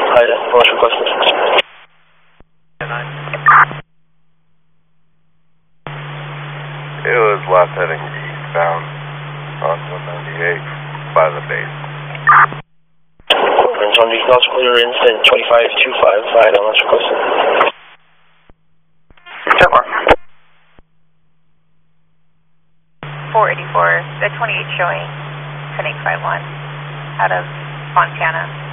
Hi, launch requested. It was left heading eastbound on 198 by the base. Over in John Beach, North clearance in 2525, hi, launch requested. 484, the 28 showing 1051 out of Montana.